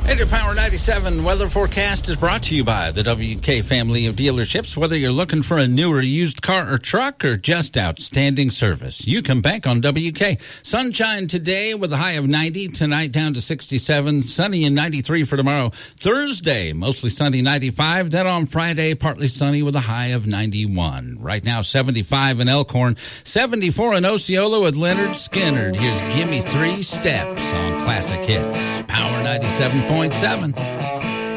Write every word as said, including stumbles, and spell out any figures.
And your Power ninety-seven weather forecast is brought to you by the W K family of dealerships. Whether you're looking for a newer used car or truck or just outstanding service, you can bank on W K. Sunshine today with a high of ninety. Tonight down to sixty-seven. Sunny and ninety-three for tomorrow. Thursday, mostly sunny, ninety-five. Then on Friday, partly sunny with a high of ninety-one. Right now, seventy-five in Elkhorn. seventy-four in Osceola with Leonard Skinner. Here's Gimme Three Steps on Classic Hits. Power ninety-seven point seven.